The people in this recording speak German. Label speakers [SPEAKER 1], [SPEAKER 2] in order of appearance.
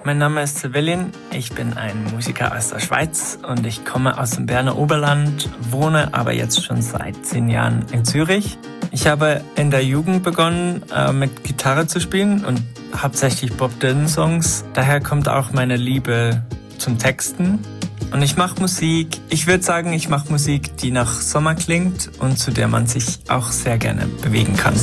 [SPEAKER 1] Mein Name ist Sevelin, ich bin ein Musiker aus der Schweiz und ich komme aus dem Berner Oberland, wohne aber jetzt schon seit 10 Jahren in Zürich. Ich habe in der Jugend begonnen, mit Gitarre zu spielen und hauptsächlich Bob Dylan-Songs. Daher kommt auch meine Liebe zum Texten. Und ich mache Musik, ich würde sagen, ich mache Musik, die nach Sommer klingt und zu der man sich auch sehr gerne bewegen kann.